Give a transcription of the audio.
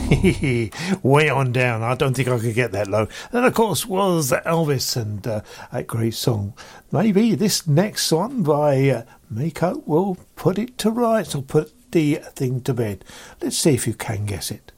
Way on down. I don't think I could get that low. And of course was Elvis and that great song. Maybe this next one by Miko will put it to rights or put the thing to bed. Let's see if you can guess it.